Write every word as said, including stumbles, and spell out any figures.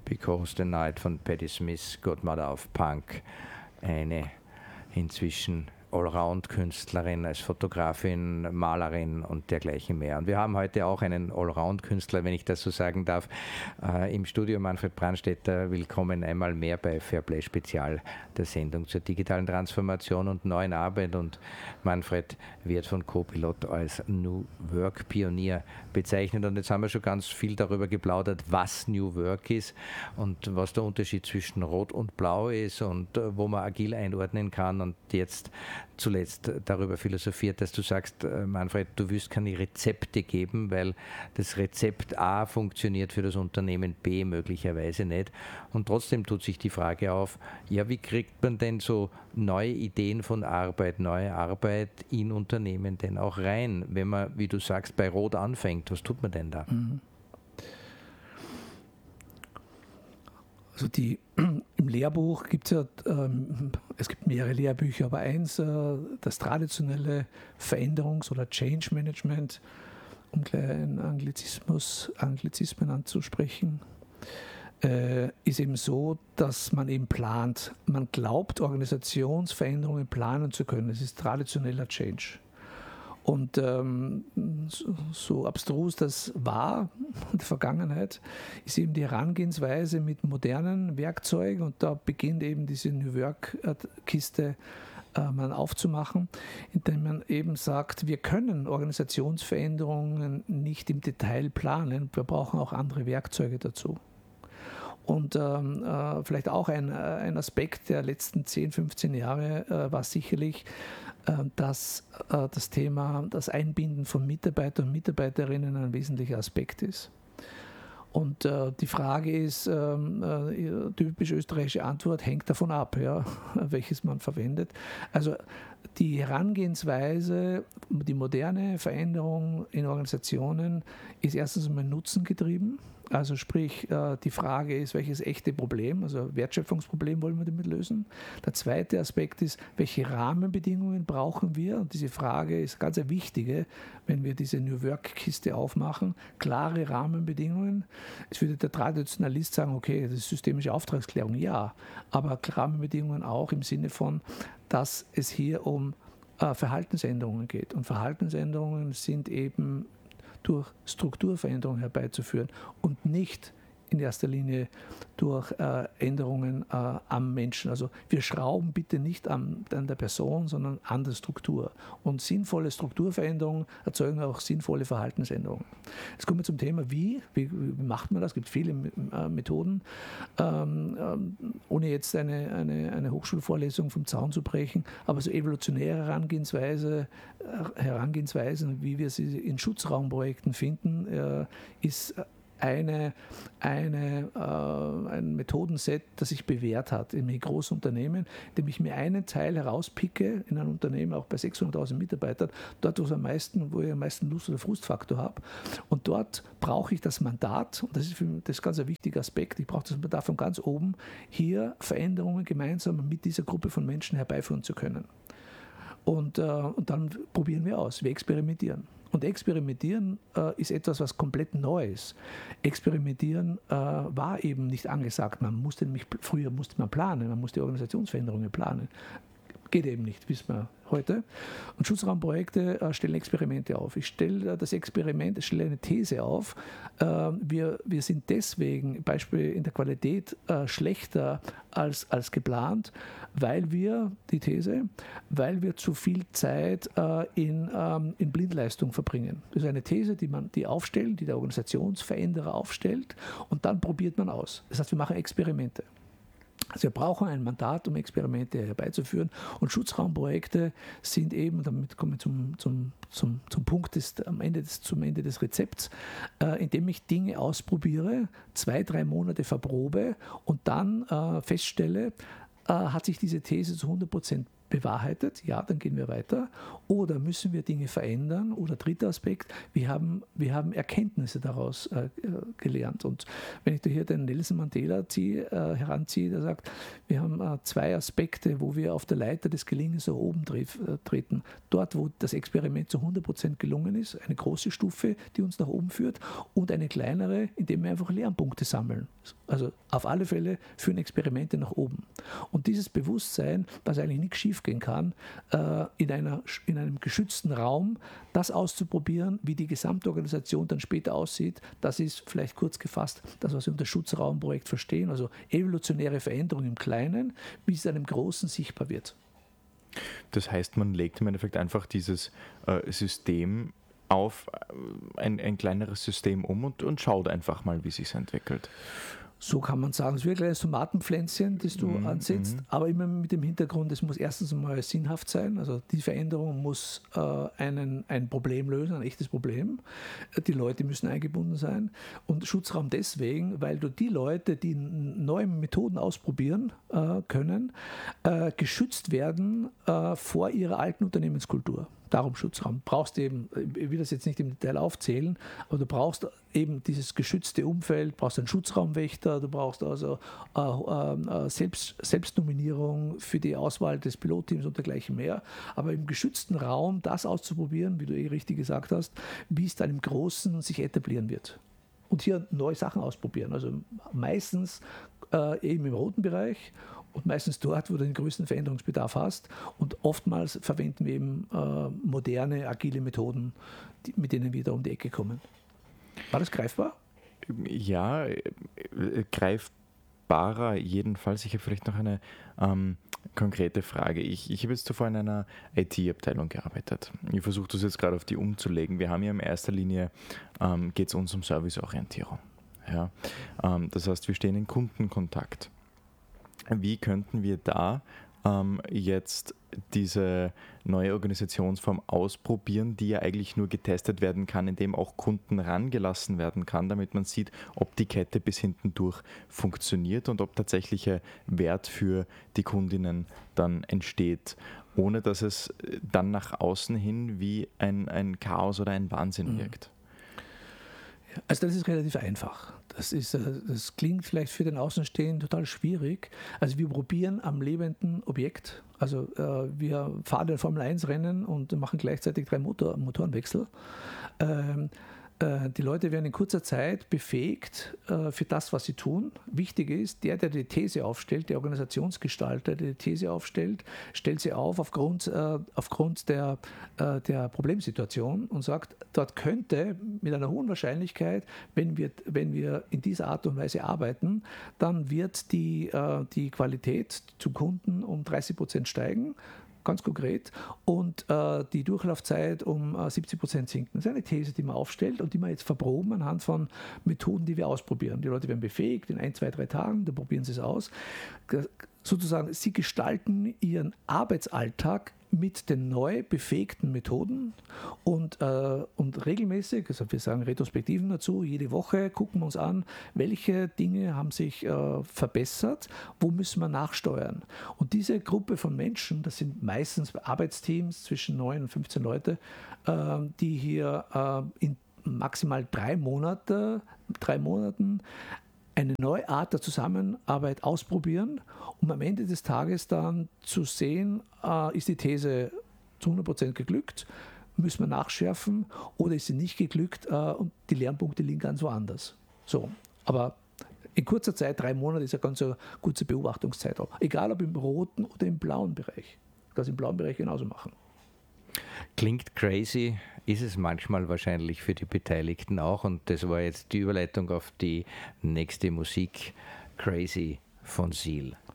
Because the Night von Patti Smith, Godmother of Punk, eine inzwischen Allround-Künstlerin als Fotografin, Malerin und dergleichen mehr. Und wir haben heute auch einen Allround-Künstler, wenn ich das so sagen darf, äh, im Studio. Manfred Brandstätter, willkommen einmal mehr bei Fairplay Spezial, der Sendung zur digitalen Transformation und neuen Arbeit. Und Manfred wird von Copilot als New Work-Pionier bezeichnet. Und jetzt haben wir schon ganz viel darüber geplaudert, was New Work ist und was der Unterschied zwischen Rot und Blau ist und äh, wo man agil einordnen kann. Und jetzt zuletzt darüber philosophiert, dass du sagst, Manfred, du willst keine Rezepte geben, weil das Rezept A funktioniert für das Unternehmen B möglicherweise nicht. Und trotzdem tut sich die Frage auf, ja, wie kriegt man denn so neue Ideen von Arbeit, neue Arbeit in Unternehmen denn auch rein, wenn man, wie du sagst, bei Rot anfängt? Was tut man denn da? Mhm. Also die, im Lehrbuch gibt es ja, ähm, es gibt mehrere Lehrbücher, aber eins, äh, das traditionelle Veränderungs- oder Change Management, um gleich einen Anglizismus, Anglizismen anzusprechen, äh, ist eben so, dass man eben plant. Man glaubt, Organisationsveränderungen planen zu können. Das ist traditioneller Change. Und ähm, so, so abstrus das war in der Vergangenheit, ist eben die Herangehensweise mit modernen Werkzeugen, und da beginnt eben diese New Work-Kiste äh, man aufzumachen, indem man eben sagt, wir können Organisationsveränderungen nicht im Detail planen, wir brauchen auch andere Werkzeuge dazu. Und ähm, äh, vielleicht auch ein, ein Aspekt der letzten zehn, fünfzehn Jahre äh, war sicherlich, äh, dass äh, das Thema, das Einbinden von Mitarbeitern und Mitarbeiterinnen ein wesentlicher Aspekt ist. Und äh, die Frage ist, ähm, äh, typisch österreichische Antwort, hängt davon ab, ja, welches man verwendet. Also die Herangehensweise, die moderne Veränderung in Organisationen ist erstens einmal nutzengetrieben. Also sprich, die Frage ist, welches echte Problem, also Wertschöpfungsproblem wollen wir damit lösen. Der zweite Aspekt ist, welche Rahmenbedingungen brauchen wir? Und diese Frage ist ganz eine wichtige, wenn wir diese New Work-Kiste aufmachen. Klare Rahmenbedingungen. Es würde der Traditionalist sagen, okay, das ist systemische Auftragsklärung, ja. Aber Rahmenbedingungen auch im Sinne von, dass es hier um äh, Verhaltensänderungen geht. Und Verhaltensänderungen sind eben durch Strukturveränderungen herbeizuführen und nicht in erster Linie durch äh, Änderungen äh, am Menschen. Also wir schrauben bitte nicht an, an der Person, sondern an der Struktur. Und sinnvolle Strukturveränderungen erzeugen auch sinnvolle Verhaltensänderungen. Jetzt kommen wir zum Thema, wie, wie, wie macht man das? Es gibt viele äh, Methoden. Ähm, ähm, ohne jetzt eine, eine, eine Hochschulvorlesung vom Zaun zu brechen, aber so evolutionäre Herangehensweise, äh, Herangehensweisen, wie wir sie in Schutzraumprojekten finden, äh, ist Eine, eine, äh, ein Methodenset, das sich bewährt hat in großen Unternehmen, indem ich mir einen Teil herauspicke in einem Unternehmen, auch bei sechshunderttausend Mitarbeitern, dort, wo ich am meisten, wo ich am meisten Lust- oder Frustfaktor habe. Und dort brauche ich das Mandat, und das ist, für mich, das ist ganz ein wichtiger Aspekt, ich brauche das Mandat von ganz oben, hier Veränderungen gemeinsam mit dieser Gruppe von Menschen herbeiführen zu können. Und, äh, und dann probieren wir aus, wir experimentieren. Und Experimentieren äh, ist etwas, was komplett neu ist. Experimentieren äh, war eben nicht angesagt. Man musste nämlich, früher musste man planen, man musste Organisationsveränderungen planen. Geht eben nicht, wissen wir heute. Und Schutzraumprojekte äh, stellen Experimente auf. Ich stelle äh, das Experiment, ich stelle eine These auf. Äh, wir, wir sind deswegen, Beispiel in der Qualität, äh, schlechter als, als geplant, weil wir, die These, weil wir zu viel Zeit äh, in, ähm, in Blindleistung verbringen. Das ist eine These, die man die aufstellen, die der Organisationsveränderer aufstellt, und dann probiert man aus. Das heißt, wir machen Experimente. Also wir brauchen ein Mandat, um Experimente herbeizuführen, und Schutzraumprojekte sind eben, damit kommen wir zum, zum, zum, zum Punkt des, am Ende des, zum Ende des Rezepts, äh, indem ich Dinge ausprobiere, zwei, drei Monate verprobe und dann äh, feststelle, äh, hat sich diese These zu hundert Prozent bewahrheitet, ja, dann gehen wir weiter. Oder müssen wir Dinge verändern? Oder dritter Aspekt, wir haben, wir haben Erkenntnisse daraus äh, gelernt. Und wenn ich da hier den Nelson Mandela ziehe, äh, heranziehe, der sagt, wir haben äh, zwei Aspekte, wo wir auf der Leiter des Gelingens nach oben tre- äh, treten. Dort, wo das Experiment zu hundert Prozent gelungen ist, eine große Stufe, die uns nach oben führt, und eine kleinere, indem wir einfach Lernpunkte sammeln. Also auf alle Fälle führen Experimente nach oben. Und dieses Bewusstsein, dass eigentlich nichts schief gehen kann, äh, in, einer, in einem geschützten Raum, das auszuprobieren, wie die gesamte Organisation dann später aussieht, das ist vielleicht kurz gefasst das, was wir unter Schutzraumprojekt verstehen, also evolutionäre Veränderung im Kleinen, bis es einem Großen sichtbar wird. Das heißt, man legt im Endeffekt einfach dieses äh, System auf ein, ein kleineres System um und, und schaut einfach mal, wie es sich entwickelt. So kann man sagen. Es wird ein kleines Tomatenpflänzchen, das du mm, ansetzt, mm. aber immer mit dem Hintergrund, es muss erstens mal sinnhaft sein. Also die Veränderung muss äh, einen, ein Problem lösen, ein echtes Problem. Die Leute müssen eingebunden sein. Und Schutzraum deswegen, weil du die Leute, die neue Methoden ausprobieren äh, können, äh, geschützt werden äh, vor ihrer alten Unternehmenskultur. Darum Schutzraum. Brauchst eben, ich will das jetzt nicht im Detail aufzählen, aber du brauchst eben dieses geschützte Umfeld, brauchst einen Schutzraumwächter, du brauchst also äh, äh, Selbst, Selbstnominierung für die Auswahl des Pilotteams und dergleichen mehr. Aber im geschützten Raum das auszuprobieren, wie du eh richtig gesagt hast, wie es dann im Großen sich etablieren wird. Und hier neue Sachen ausprobieren. Also meistens äh, eben im roten Bereich. Und meistens dort, wo du den größten Veränderungsbedarf hast. Und oftmals verwenden wir eben äh, moderne, agile Methoden, die, mit denen wir da um die Ecke kommen. War das greifbar? Ja, äh, greifbarer jedenfalls. Ich habe vielleicht noch eine ähm, konkrete Frage. Ich, ich habe jetzt zuvor in einer I T-Abteilung gearbeitet. Ich versuche das jetzt gerade auf die umzulegen. Wir haben ja in erster Linie, ähm, geht es uns um Serviceorientierung. Ja? Ähm, das heißt, wir stehen in Kundenkontakt. Wie könnten wir da ähm, jetzt diese neue Organisationsform ausprobieren, die ja eigentlich nur getestet werden kann, indem auch Kunden rangelassen werden kann, damit man sieht, ob die Kette bis hinten durch funktioniert und ob tatsächlicher Wert für die Kundinnen dann entsteht, ohne dass es dann nach außen hin wie ein, ein Chaos oder ein Wahnsinn mhm. wirkt. Also das ist relativ einfach. Das, ist, das klingt vielleicht für den Außenstehenden total schwierig. Also wir probieren am lebenden Objekt, also äh, wir fahren ein Formel eins Rennen und machen gleichzeitig drei Motor, Motorenwechsel. Ähm, äh, die Leute werden in kurzer Zeit befähigt äh, für das, was sie tun. Wichtig ist, der, der die These aufstellt, der Organisationsgestalter, der die These aufstellt, stellt sie auf aufgrund, äh, aufgrund der, äh, der Problemsituation und sagt, dort könnte mit einer hohen Wahrscheinlichkeit, wenn wir, wenn wir in dieser Art und Weise arbeiten, dann wird die, äh, die Qualität zum Kunden um dreißig Prozent steigen. Ganz konkret, und äh, die Durchlaufzeit um äh, siebzig Prozent sinken. Das ist eine These, die man aufstellt und die man jetzt verproben anhand von Methoden, die wir ausprobieren. Die Leute werden befähigt in ein, zwei, drei Tagen, da probieren sie es aus. Sozusagen, sie gestalten ihren Arbeitsalltag mit den neu befähigten Methoden und, äh, und regelmäßig, also wir sagen Retrospektiven dazu, jede Woche gucken wir uns an, welche Dinge haben sich äh, verbessert, wo müssen wir nachsteuern. Und diese Gruppe von Menschen, das sind meistens Arbeitsteams zwischen neun und fünfzehn Leute, äh, die hier äh, in maximal drei Monate, drei Monaten eine neue Art der Zusammenarbeit ausprobieren, um am Ende des Tages dann zu sehen, äh, ist die These zu hundert Prozent geglückt, müssen wir nachschärfen oder ist sie nicht geglückt äh, und die Lernpunkte liegen ganz woanders. So, aber in kurzer Zeit, drei Monate, ist ja ganz ein guter Beobachtungszeitraum. Egal ob im roten oder im blauen Bereich. Das im blauen Bereich genauso machen. Klingt crazy, ist es manchmal wahrscheinlich für die Beteiligten auch, und das war jetzt die Überleitung auf die nächste Musik, Crazy von Seal.